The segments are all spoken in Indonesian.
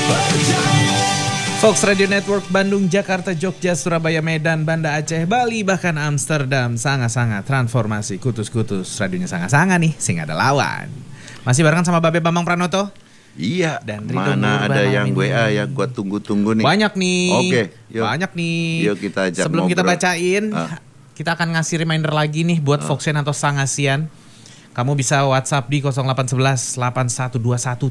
Fox Radio Network Bandung, Jakarta, Jogja, Surabaya, Medan, Banda Aceh, Bali, bahkan Amsterdam. Sangat-sangat transformasi, kutus-kutus. Radionya sangat-sangat nih, sing ada lawan. Masih barengan sama Babe Bambang Pranoto. Iya, dan Ridho mana ada yang WA yang gua tunggu-tunggu nih. Banyak nih. Oke, yuk. Banyak nih. Yuk kita ajak Sebelum kita ngobrol. bacain, kita akan ngasih reminder lagi nih buat Foxen atau Sangasian. Kamu bisa WhatsApp di 0811 8121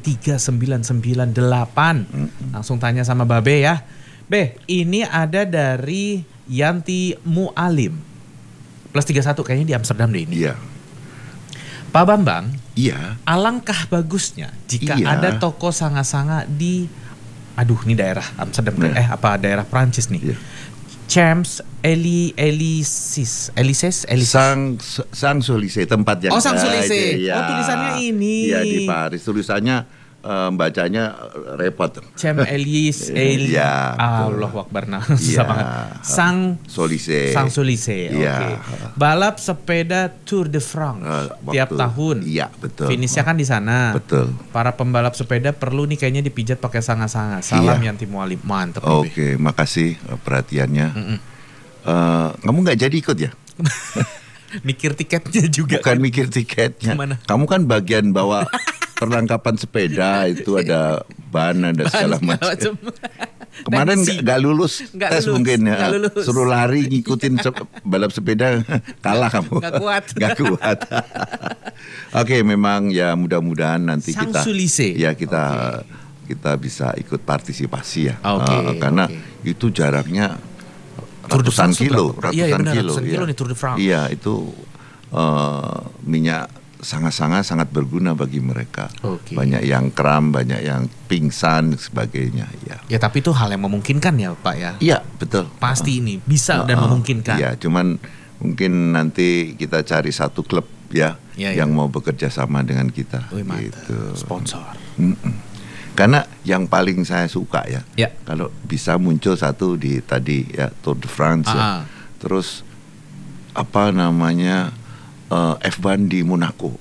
3998. Langsung tanya sama Babe ya. Be, ini ada dari Yanti Mualim. Plus 31 kayaknya di Amsterdam deh ini. Iya. Pak Bambang, Iya. alangkah bagusnya jika Iya. ada toko sanga-sanga di, aduh ini daerah Amsterdam, daerah Prancis nih. Iya. Champs Élysées. Champs-Élysées tempat yang Champs-Élysées. iya. Oh, tulisannya ini. Iya, di Paris. Tulisannya bacanya repot. Champs Élysées. Iya. Allahu Akbar. Nah, susah banget. Champs-Élysées. Iya. Oke. Balap sepeda Tour de France tiap tahun. Iya, betul. Finishnya kan di sana. Betul. Para pembalap sepeda perlu nih kayaknya dipijat pakai sanga-sanga. Salam Iya. Yanti Mualim. Mantep. Oke, makasih perhatiannya. Kamu nggak jadi ikut ya? Mikir tiketnya juga. Bukan mikir tiketnya. Gimana? Kamu kan bagian bawa perlengkapan sepeda, itu ada ban, ada segala macam. Kemarin nggak lulus tes mungkin ya. Suruh lari ngikutin balap sepeda, kalah kamu. Nggak kuat. Nggak kuat. Oke, memang ya mudah-mudahan nanti Champs-Élysées. kita bisa ikut partisipasi ya. Oke, karena itu jaraknya Tour de ratusan France kilo, iya, ratusan kilo nih Tour de France. Iya, itu minyak sangat berguna bagi mereka. Oke. Banyak yang kram, banyak yang pingsan dan sebagainya. Ya. Ya tapi itu hal yang memungkinkan ya Pak ya. Iya, betul. Pasti ini bisa dan memungkinkan. Iya, cuman mungkin nanti kita cari satu klub ya, yang mau bekerja sama dengan kita. Wih, mantap. Gitu. Sponsor. Karena yang paling saya suka ya, kalau bisa muncul satu di tadi ya Tour de France ya. Terus apa namanya F1 di Monaco.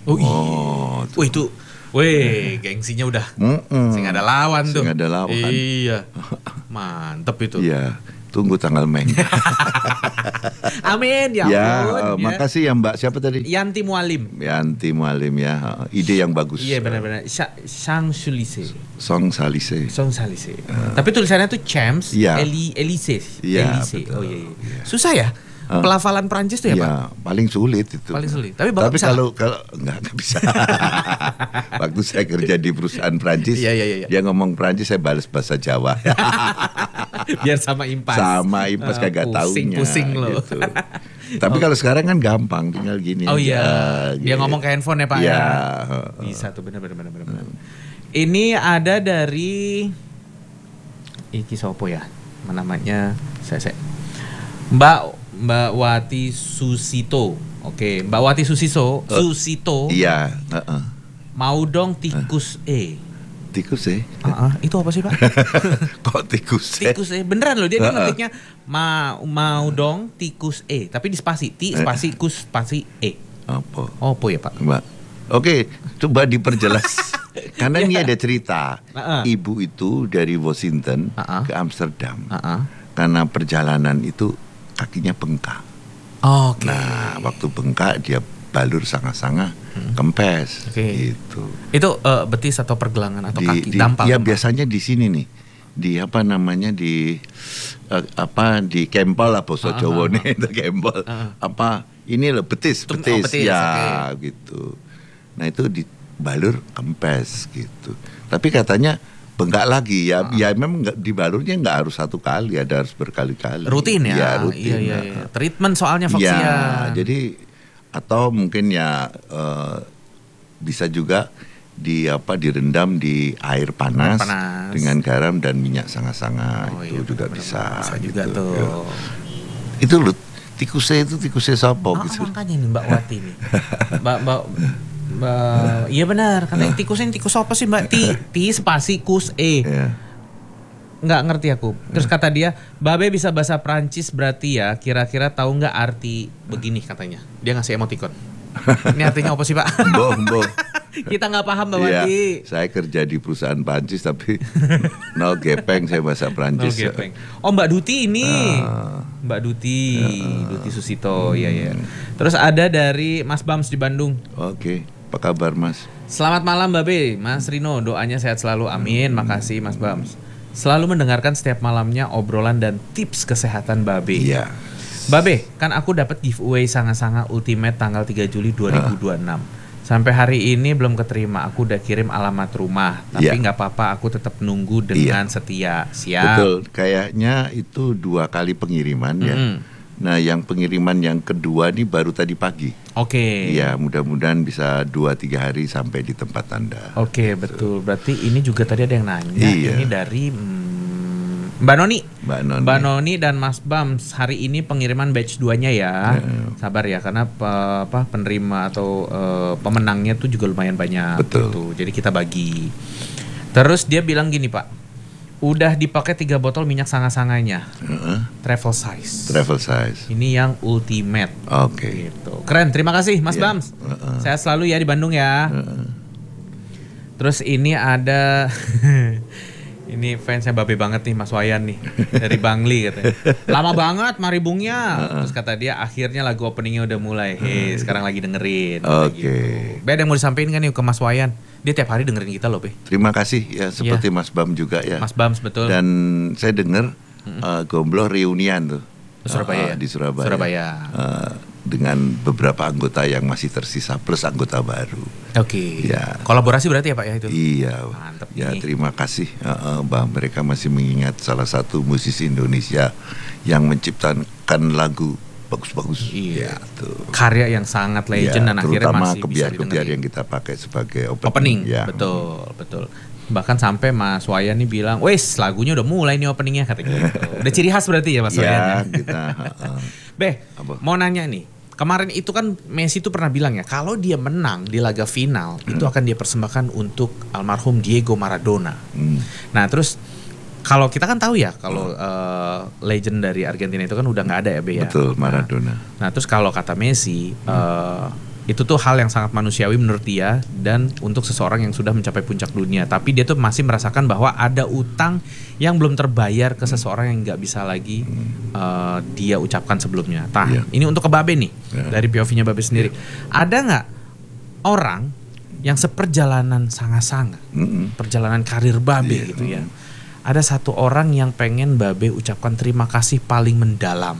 Gengsinya udah sing ada lawan tuh. Sing ada lawan. Iya. Mantep itu. Iya. Tunggu tanggal main. Amin ya ampun. Makasih ya Mbak. Siapa tadi? Yanti Mualim. Yanti Mualim ya. Ide yang bagus. Iya benar-benar. Champs-Élysées. Champs-Élysées. Tapi tulisannya tuh Champs Élysées. Iya. Oh iya. Susah ya? Pelafalan Prancis tuh ya Pak? Paling sulit itu. Paling sulit. Tapi Bapak bisa. Kalau nggak bisa. Waktu saya kerja di perusahaan Prancis, dia ngomong Prancis, saya balas bahasa Jawa. Biar sama impas. Sama impas kagak taunya. Pusing loh. Gitu. Tapi kalau sekarang kan gampang, tinggal gini. Oh iya. Dia ngomong ke handphone ya Pak ya. Bisa tuh benar. Ini ada dari iki sopo ya? Namanya saya. Mbak Wati Susito. Oke, Mbak Wati Susito. Iya. Mau dong tikus Tikus itu apa sih Pak? Kok tikus Tikus beneran loh, dia ngetiknya mau dong tikus tapi di spasi spasi kus spasi Apa ya Pak? Mbak. Oke, coba diperjelas. Karena ini ada cerita. Ibu itu dari Washington ke Amsterdam. Karena perjalanan itu kakinya bengkak. Nah, waktu bengkak dia balur sanga-sanga kempes gitu. Itu betis atau pergelangan atau kaki dampal? Ya biasanya di sini nih. Di apa namanya di kempel lah bahasa Jawa nih, itu kempel. Ini loh betis ya gitu. Nah, itu di balur kempes gitu. Tapi katanya bengkak lagi ya memang di balurnya nggak harus satu kali, harus berkali-kali. Rutin ya? Iya, rutin. Iya. Treatment soalnya Foxia. Ya, jadi atau mungkin ya bisa juga direndam di air panas dengan garam dan minyak sanga-sanga. Itu juga bisa. Bisa juga gitu, tuh. Ya. Itu loh, tikusnya sopo gitu. Makanya nih Mbak Wati nih. Mbak iya benar, katanya tikus apa sih Mbak? Ti spasi kus nggak ngerti aku. Terus kata dia, Babe bisa bahasa Prancis berarti ya, kira-kira tahu nggak arti begini katanya. Dia ngasih emoticon. Ini artinya apa sih Pak? Mbok. Kita nggak paham Mbak Wandi. Saya kerja di perusahaan Prancis tapi nol gepeng saya bahasa Prancis. Nol gepeng. Oh Mbak Duti ini. Mbak Duti, Duti Susito, ya. Terus ada dari Mas Bams di Bandung. Oke, apa kabar Mas? Selamat malam Mbak Be, Mas Rino, doanya sehat selalu, amin. Makasih Mas Bams. Selalu mendengarkan setiap malamnya obrolan dan tips kesehatan Mbak Be. Iya. Mbak Be, kan aku dapat giveaway Sanga-Sanga Ultimate tanggal 3 Juli 2026. Sampai hari ini belum keterima. Aku udah kirim alamat rumah, tapi nggak apa-apa. Aku tetap nunggu dengan setia. Siap. Betul. Kayaknya itu 2 kali pengiriman ya. Nah, yang pengiriman yang kedua nih baru tadi pagi. Oke. Iya, mudah-mudahan bisa 2-3 hari sampai di tempat Anda. Oke, betul. Berarti ini juga tadi ada yang nanya. Ini dari Mbak Noni dan Mas Bams, hari ini pengiriman batch 2-nya ya. Sabar ya, karena penerima atau pemenangnya tuh juga lumayan banyak. Betul. Gitu. Jadi kita bagi. Terus dia bilang gini Pak, udah dipakai 3 botol minyak sanga-sanganya. Travel size. Ini yang ultimate. Oke. Gitu. Keren, terima kasih Mas Bams. Sehat selalu ya di Bandung ya. Terus ini ada ini fansnya babe banget nih Mas Wayan nih dari Bangli katanya. Lama banget maribungnya. Terus kata dia akhirnya lagu openingnya udah mulai. Sekarang lagi dengerin. Oke. Gitu. Ada yang mau disampaikan kan nih ke Mas Wayan? Dia tiap hari dengerin kita loh, Be. Terima kasih ya, seperti Mas Bam juga ya. Mas Bams betul. Dan saya dengar Gombloh reunian tuh. Surabaya. Di Surabaya. Dengan beberapa anggota yang masih tersisa plus anggota baru. Oke. Ya. Kolaborasi berarti ya Pak ya itu? Iya. Mantap ya nih. Terima kasih bahwa mereka masih mengingat salah satu musisi Indonesia yang menciptakan lagu bagus-bagus. Iya. Gitu. Karya yang sangat legend dan akhirnya masih bisa didengar. Kebiar yang kita pakai sebagai opening. Ya. Betul. Bahkan sampai Mas Wayan nih bilang, "Wes, lagunya udah mulai nih openingnya," kata gitu. Udah ciri khas berarti ya Mas Wayan. Iya, kita. Mau nanya nih. Kemarin itu kan Messi tuh pernah bilang ya, kalau dia menang di laga final itu akan dia persembahkan untuk almarhum Diego Maradona. Nah terus kalau kita kan tahu ya kalau legend dari Argentina itu kan udah nggak ada ya Be ya. Betul, Maradona. Nah terus kalau kata Messi itu tuh hal yang sangat manusiawi menurut dia dan untuk seseorang yang sudah mencapai puncak dunia. Tapi dia tuh masih merasakan bahwa ada utang yang belum terbayar ke seseorang yang nggak bisa lagi dia ucapkan sebelumnya. Ini untuk ke Babe nih dari POV-nya Babe sendiri. Ada nggak orang yang seperjalanan Sanga-Sanga, perjalanan karir Babe gitu ya? Ada satu orang yang pengen Babe ucapkan terima kasih paling mendalam.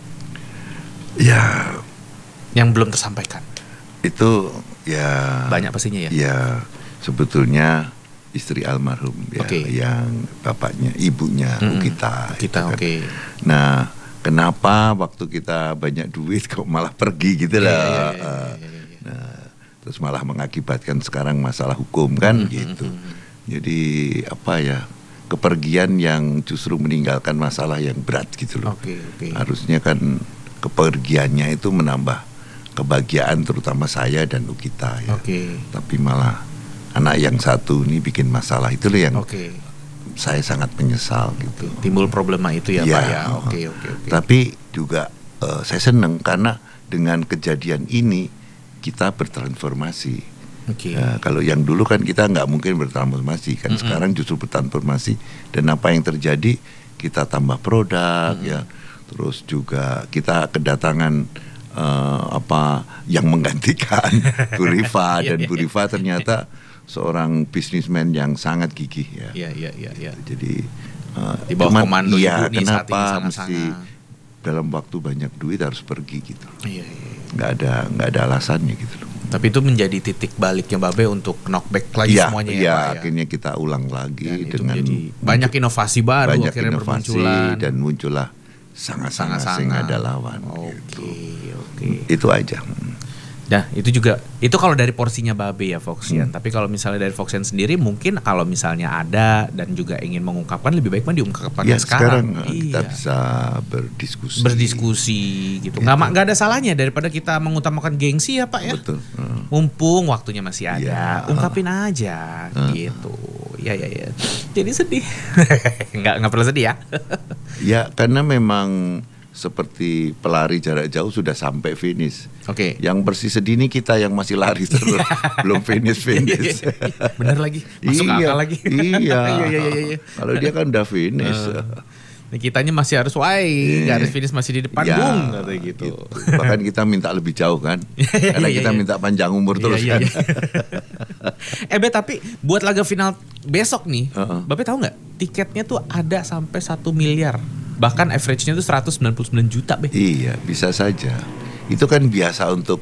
Ya. Yang belum tersampaikan. Itu ya banyak pastinya ya. Ya sebetulnya istri almarhum ya, yang bapaknya, ibunya kita. Kan. Nah, kenapa waktu kita banyak duit kok malah pergi gitu lah. Nah, terus malah mengakibatkan sekarang masalah hukum kan gitu. Jadi apa ya? Kepergian yang justru meninggalkan masalah yang berat gitu loh. Harusnya kan kepergiannya itu menambah kebahagiaan terutama saya dan Ukita ya. Tapi malah anak yang satu ini bikin masalah, itu loh yang saya sangat menyesal gitu. Timbul problema itu ya Pak ya. Oke. Tapi juga saya senang karena dengan kejadian ini kita bertransformasi. Ya, kalau yang dulu kan kita nggak mungkin bertransformasi kan, sekarang justru bertransformasi dan apa yang terjadi kita tambah produk ya. Terus juga kita kedatangan yang menggantikan Bu Rifa dan Bu Rifa ternyata seorang bisnismen yang sangat gigih ya. Iya. Jadi di bawah komando Ibu nih saat ini kenapa mesti dalam waktu banyak duit harus pergi gitu. Iya. Nggak ada alasannya gitu loh. Tapi itu menjadi titik baliknya Babe untuk knockback lagi semuanya ya Pak ya. Akhirnya kita ulang lagi dengan banyak inovasi baru akhirnya bermunculan dan muncullah Sanga-Sanga sing ada lawan. Gitu. Itu aja. Nah itu juga, itu kalau dari porsinya Babe ya Foxian. Tapi kalau misalnya dari Foxian sendiri mungkin kalau misalnya ada dan juga ingin mengungkapkan, lebih baik diungkapkan sekarang. Kita bisa berdiskusi gitu. Nggak ada salahnya daripada kita mengutamakan gengsi ya Pak ya. Betul. Mumpung waktunya masih ada, ungkapin aja gitu. Ya. Jadi sedih. Nggak perlu sedih ya. Ya karena memang seperti pelari jarak jauh sudah sampai finish. Oke. Yang bersih sedih ini kita yang masih lari terus, belum finish. Bener lagi, masuk akal lagi. Iya. Kalau dia kan udah finish. Nih kitanya masih harus garis finish masih di depan, bung, katanya gitu. Bahkan kita minta lebih jauh kan, karena kita minta panjang umur terus kan. Be, tapi buat laga final besok nih, Bape tahu nggak tiketnya tuh ada sampai 1 miliar, bahkan average-nya tuh 199 juta, Be. Iya, bisa saja. Itu kan biasa untuk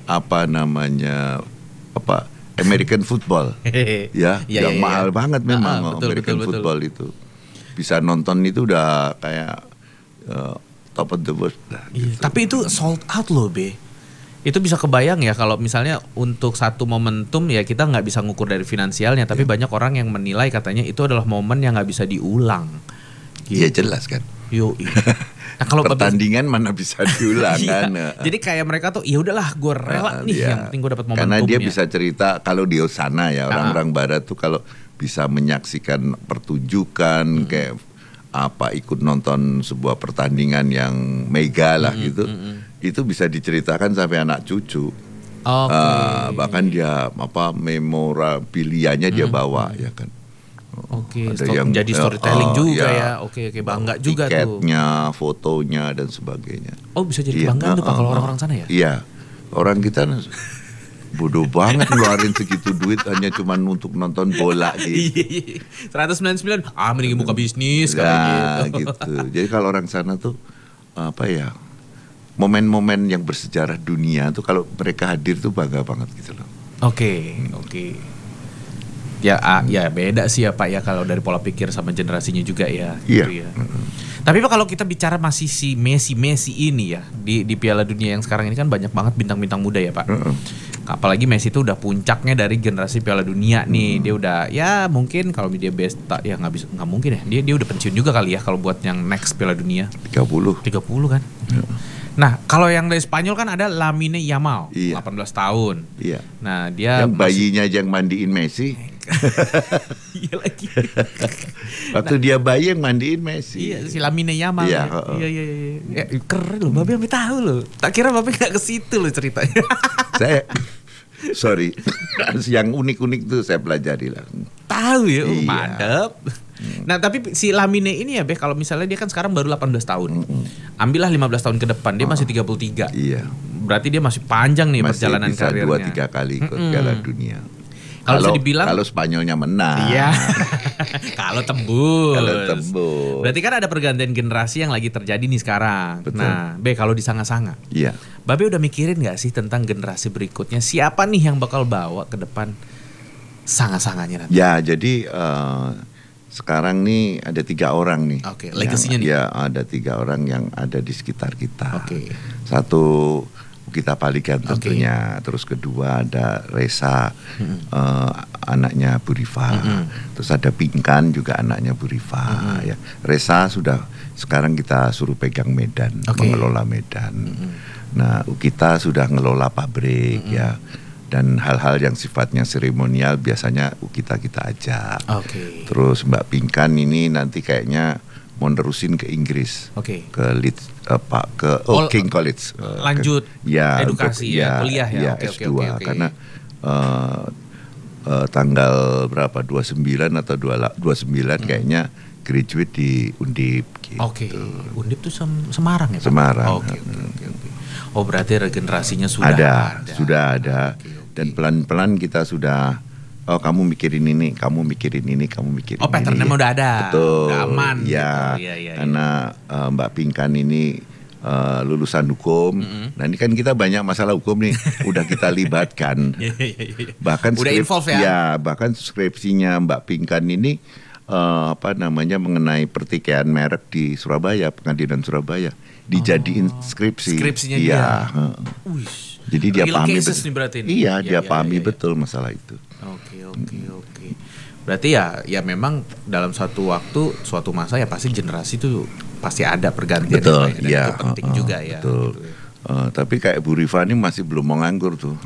American football, yang mahal banget memang American football itu. Bisa nonton itu udah kayak top of the world lah. Gitu. Tapi itu sold out loh, Be. Itu bisa kebayang ya kalau misalnya untuk satu momentum ya kita nggak bisa ngukur dari finansialnya, tapi banyak orang yang menilai katanya itu adalah momen yang nggak bisa diulang. Iya jelas kan. Nah, kalau pertandingan mana bisa diulang kan. Jadi kayak mereka tuh ya udahlah gue rela nih yang penting gue dapat momentumnya. Karena dia bisa cerita kalau di sana ya orang-orang barat tuh kalau bisa menyaksikan pertunjukan kayak ikut nonton sebuah pertandingan yang mega lah gitu. Itu bisa diceritakan sampai anak cucu. Bahkan dia memorabilianya dia bawa ya kan. Ada yang jadi storytelling juga ya. Oke, bangga juga tiketnya, tuh. Tiketnya, fotonya dan sebagainya. Oh, bisa jadi kebanggaan tuh Pak kalau orang-orang sana ya? Iya. Orang kita bodoh banget ngeluarin segitu duit hanya cuma untuk nonton bola gitu. 199, mending buka bisnis kayak gitu. Jadi kalau orang sana tuh momen-momen yang bersejarah dunia tuh kalau mereka hadir tuh bangga banget gitu loh. Oke. Ya beda sih ya Pak ya kalau dari pola pikir sama generasinya juga ya. Iya. Gitu ya. Tapi Pak kalau kita bicara masih si Messi ini ya di Piala Dunia yang sekarang ini kan banyak banget bintang-bintang muda ya Pak. Apalagi Messi itu udah puncaknya dari generasi Piala Dunia nih. Dia udah mungkin kalau dia best ya nggak mungkin ya. Dia udah pensiun juga kali ya kalau buat yang next Piala Dunia. 30 kan. Nah, kalau yang dari Spanyol kan ada Lamine Yamal, 18 tahun. Iya. Nah, dia yang bayinya aja yang mandiin Messi. Iya lagi. Waktu dia bayi yang mandiin Messi. Iya, si Lamine Yamal. Iya. Ya, keren loh, Babe sampai tahu loh. Tak kira Babe nggak ke situ loh ceritanya. Sorry, yang unik-unik tuh saya pelajari lah. Tahu ya, mantap. Nah tapi si Lamine ini ya Be, kalau misalnya dia kan sekarang baru 18 tahun. Ambillah 15 tahun ke depan, dia masih 33. Iya. Berarti dia masih panjang nih perjalanan karirnya. Masih bisa 2-3 kali ikut Piala Dunia. Kalau Spanyolnya menang. Iya. Kalau tembus. Berarti kan ada pergantian generasi yang lagi terjadi nih sekarang. Betul. Nah, Be kalau di Sanga-Sanga. Iya. Babe udah mikirin gak sih tentang generasi berikutnya? Siapa nih yang bakal bawa ke depan Sanga-Sanganya nanti? Ya, jadi sekarang nih ada 3 orang nih. Oke, legasinya nih. Ya, ada 3 orang yang ada di sekitar kita. Oke. Satu kita Palikan tentunya. Terus kedua ada Reza, anaknya Bu Rifa. Terus ada Pinkan juga anaknya Bu Rifa. Ya. Reza sekarang kita suruh pegang Medan, mengelola Medan. Nah, kita sudah ngelola pabrik ya. Dan hal-hal yang sifatnya seremonial biasanya kita ajak. Terus Mbak Pinkan ini nanti kayaknya mau nerusin ke Inggris, ke Leeds, King College, lanjut edukasi kuliah ya, S2 karena tanggal berapa 29 atau 29 kayaknya graduate di Undip gitu. Undip tuh Semarang ya Pak? Semarang. Oke. Oh berarti regenerasinya sudah ada. Dan pelan-pelan kita sudah kamu mikirin ini, kamu mikirin ini. Patternnya udah ada. Betul. Udah aman ya, gitu. Iya. Karena Mbak Pinkan ini lulusan hukum. Nah ini kan kita banyak masalah hukum nih, udah kita libatkan. Bahkan udah involve ya? Ya, bahkan skripsinya Mbak Pinkan ini mengenai pertikaian merek di Surabaya, Pengadilan Surabaya, dijadiin skripsinya dia. Jadi dia pahami betul. Iya, dia pahami betul masalah itu. Oke. Berarti ya memang dalam suatu masa ya pasti generasi itu pasti ada pergantian. Betul, ya. Itu penting juga ya. Betul. Gitu. Tapi kayak Bu Rifa ini masih belum mau nganggur tuh.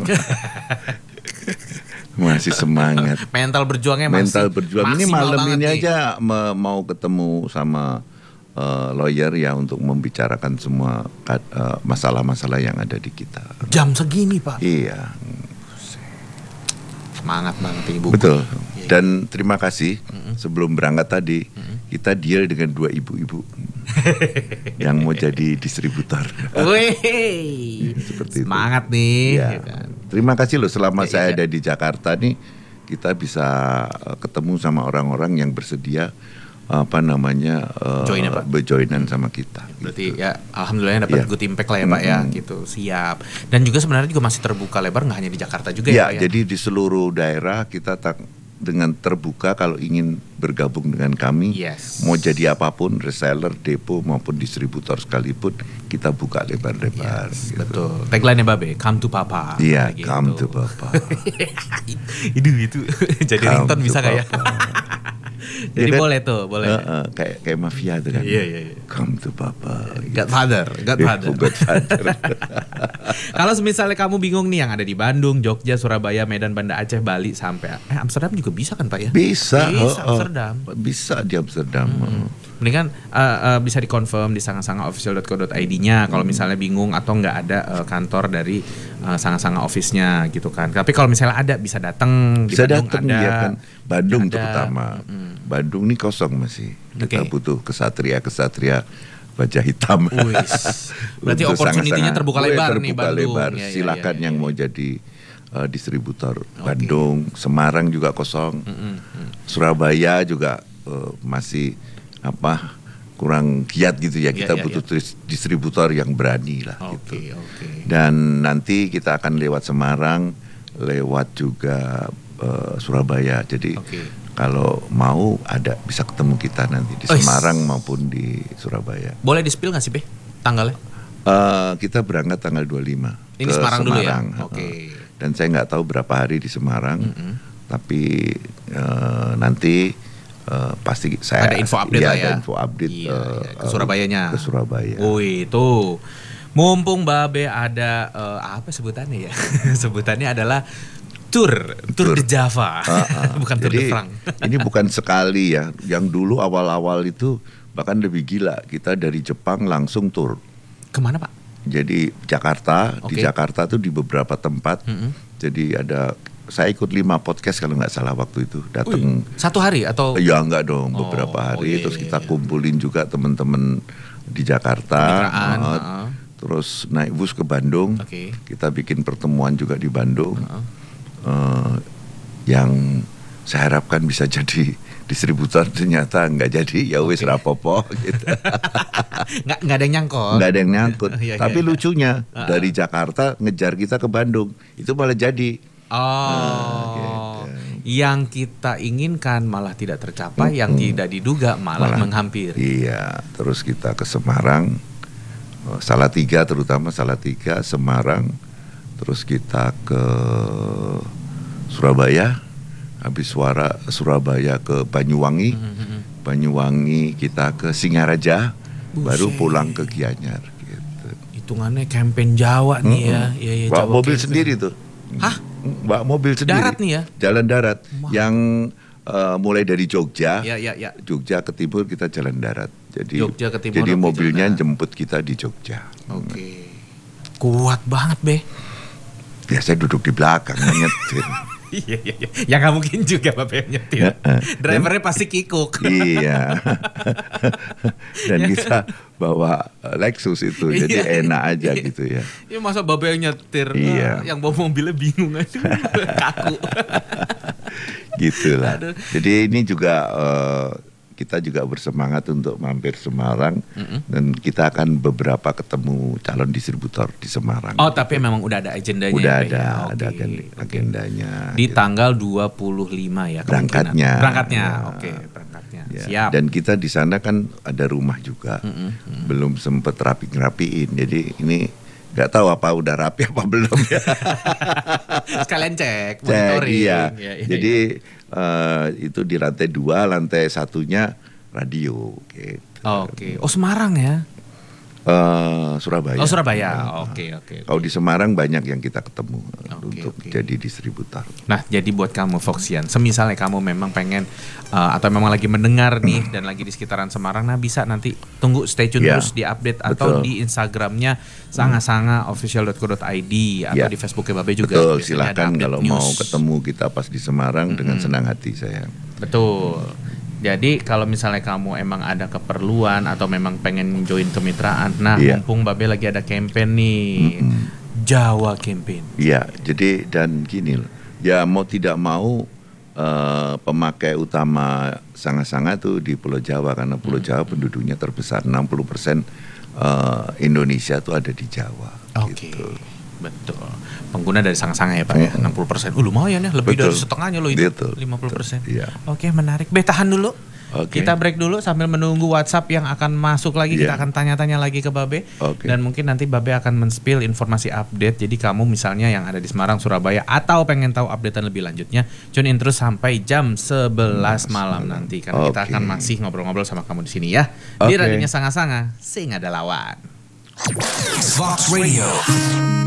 Masih semangat. Mental berjuangnya ini malam ini aja mau ketemu sama lawyer ya untuk membicarakan semua masalah-masalah yang ada di kita. Jam segini Pak? Iya. Semangat banget Ibu. Betul. Dan terima kasih sebelum berangkat tadi kita deal dengan 2 ibu-ibu yang mau jadi distributor. Wih, seperti semangat itu. Nih. Ya. Ya kan? Terima kasih loh selama saya ada di Jakarta nih kita bisa ketemu sama orang-orang yang bersedia berjoinan sama kita. Berarti gitu. ya alhamdulillah dapat good impact lah ya Pak ya gitu. Siap. Dan juga sebenarnya juga masih terbuka lebar nggak hanya di Jakarta juga ya Pak ya. Jadi di seluruh daerah kita dengan terbuka kalau ingin bergabung dengan kami. Yes. Mau jadi apapun, reseller, depo maupun distributor sekalipun kita buka lebar-lebar. Yes, gitu. betul. Tagline-nya Babe, come to Papa. Iya, gitu. come to Papa. itu jadi ringtone bisa nggak ya? Jadi kan, boleh tuh, boleh. Kayak mafia tuh kan. Iya. Come to Papa. Godfather. Kalau misalnya kamu bingung nih yang ada di Bandung, Jogja, Surabaya, Medan, Banda Aceh, Bali sampai Amsterdam juga bisa kan Pak ya? Bisa Amsterdam. Bisa di Amsterdam. Mendingan bisa dikonfirm di sangasanga.official.co.id-nya kalau misalnya bingung atau nggak ada kantor dari Sanga-Sanga office-nya gitu kan. Tapi kalau misalnya ada bisa datang di Bandung ada. Ya kan. Bandung ada. terutama. Bandung ini kosong masih. Kita butuh kesatria wajah hitam. Berarti opportunity-nya terbuka lebar nih Bandung. Silakan yang mau jadi distributor Bandung, Semarang juga kosong. Surabaya juga masih kurang giat gitu ya. Kita butuh distributor yang berani lah gitu. Dan nanti kita akan lewat Semarang, lewat juga Surabaya. Jadi kalau mau bisa ketemu kita nanti di Semarang maupun di Surabaya. Boleh di-spill nggak sih Be tanggalnya? Kita berangkat tanggal 25. Ini ke Semarang dulu ya? Dan saya nggak tahu berapa hari di Semarang. Tapi nanti pasti saya ada info update lah ya. Ada info update ke Surabayanya. Ke Surabaya. Tuh. Mumpung Babe ada apa sebutannya ya? Sebutannya adalah Tour de Java, bukan Tour de France. Ini bukan sekali ya. Yang dulu awal-awal itu bahkan lebih gila. Kita dari Jepang langsung tour. Kemana Pak? Jadi Jakarta, di Jakarta tuh di beberapa tempat. Jadi saya ikut 5 podcast kalau nggak salah waktu itu. Datang 1 hari atau? Ya enggak dong, beberapa hari. Terus kita kumpulin juga teman-teman di Jakarta. Terus naik bus ke Bandung. Kita bikin pertemuan juga di Bandung. Yang saya harapkan bisa jadi distributor ternyata nggak jadi, ya wis rapopo gitu. nggak ada yang nyangkut. Tapi lucunya dari Jakarta ngejar kita ke Bandung itu malah jadi. Gitu. Yang kita inginkan malah tidak tercapai, yang tidak diduga malah menghampiri. Iya, terus kita ke Semarang, Salatiga terutama Salatiga, Semarang. Terus kita ke Surabaya, habis Surabaya ke Banyuwangi, Banyuwangi kita ke Singaraja, baru pulang ke Gianyar. Gitu. Hitungannya campaign Jawa nih ya. Bawa mobil sendiri tuh. Hah? Bawa mobil sendiri. Darat nih ya? Jalan darat. Yang mulai dari Jogja, ya. Jogja ke timur kita jalan darat. Jadi Jogja ke timur, jadi mobilnya jemput kita di Jogja. Kuat banget Be. Ya saya duduk di belakang nyetir. Iya. Ya nggak mungkin juga Bapak yang nyetir. Drivernya pasti kikuk. Iya. Dan bisa bawa Lexus itu, jadi enak aja gitu ya. Iya masa Bapak yang nyetir, yang bawa mobilnya bingung aja, kaku. Gitulah. Jadi ini juga kita juga bersemangat untuk mampir Semarang dan kita akan beberapa ketemu calon distributor di Semarang. Oh, tapi memang udah ada agendanya. Udah ada agendanya. Di tanggal 25 ya berangkatnya. Berangkatnya. Ya. Siap. Dan kita di sana kan ada rumah juga. Belum sempet rapiin. Jadi ini nggak tahu apa udah rapi apa belum ya. Sekalian cek, monitoring. Iya. Jadi itu di lantai 2, lantai 1-nya radio. Gitu. Oh Semarang ya? Surabaya. Oh Surabaya, oke. Kalau di Semarang banyak yang kita ketemu untuk jadi distributor. Nah jadi buat kamu Foxian, semisalnya kamu memang pengen atau memang lagi mendengar nih dan lagi di sekitaran Semarang, nah bisa nanti tunggu stay tune terus di update atau di Instagramnya sanga-sanga.official.co.id atau di Facebooknya Babe juga. Betul, silakan kalau mau ketemu kita pas di Semarang dengan senang hati saya. Betul. Jadi kalau misalnya kamu emang ada keperluan atau memang pengen join kemitraan, nah mumpung Babe lagi ada campaign nih, Jawa campaign. Iya, jadi dan gini loh, ya mau tidak mau pemakai utama Sanga-Sanga tuh di Pulau Jawa karena Pulau Jawa penduduknya terbesar, 60% Indonesia tuh ada di Jawa. Gitu. Betul. Pengguna dari Sanga-Sanga ya Pak ya, 60%. Lumayan ya, lebih dari setengahnya loh itu. 50%. Iya. Oke, menarik. Tahan dulu. Kita break dulu sambil menunggu WhatsApp yang akan masuk lagi. Kita akan tanya-tanya lagi ke Babe. Dan mungkin nanti Babe akan men-spill informasi update. Jadi kamu misalnya yang ada di Semarang, Surabaya atau pengen tahu updatean lebih lanjutnya, tune in terus sampai jam 11 malam nanti. Karena kita akan masih ngobrol-ngobrol sama kamu di sini ya. Di radionya Sanga-Sanga, sing ada lawan. Vox Radio.